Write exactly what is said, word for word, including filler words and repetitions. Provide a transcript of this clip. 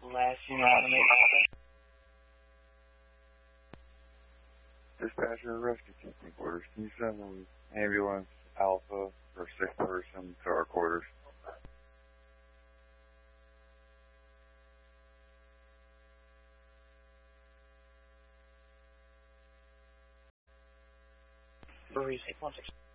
Last unit on the main. Dispatcher, rescue team quarters. Can you send an ambulance Alpha for a sick person to our quarters? Brewery six one six.